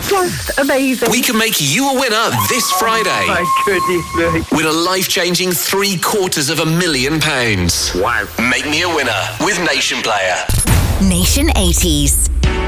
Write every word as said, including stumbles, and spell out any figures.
Just amazing. We can make you a winner this Friday. Oh, my goodness me. With a life-changing three quarters of a million pounds. Wow. Make me a winner with Nation Player. Nation eighties.